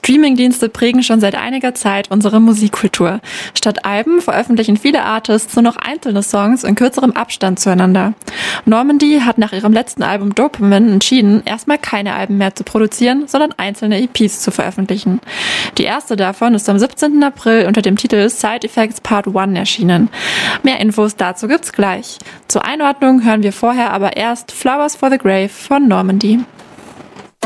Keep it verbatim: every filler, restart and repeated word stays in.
Streamingdienste prägen schon seit einiger Zeit unsere Musikkultur. Statt Alben veröffentlichen viele Artists nur noch einzelne Songs in kürzerem Abstand zueinander. Normandy hat nach ihrem letzten Album Dopamine entschieden, erstmal keine Alben mehr zu produzieren, sondern einzelne E Ps zu veröffentlichen. Die erste davon ist am siebzehnten April unter dem Titel Side Effects Part eins erschienen. Mehr Infos dazu gibt's gleich. Zur Einordnung hören wir vorher aber erst Flowers for the Grave von Normandy.